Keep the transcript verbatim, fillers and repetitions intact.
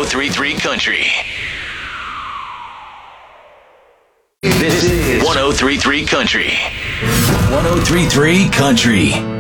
oh three point three Country. This is one oh three point three Country. one oh three point three Country.